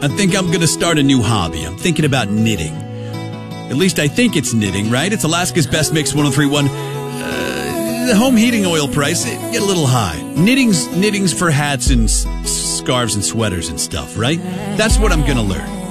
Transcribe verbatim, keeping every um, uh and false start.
I think I'm going to start a new hobby. I'm thinking about knitting. At least I think it's knitting, right? It's Alaska's Best Mix one oh three point one. Uh, the home heating oil price, it get a little high. Knitting's, knitting's for hats and s- scarves and sweaters and stuff, right? That's what I'm going to learn.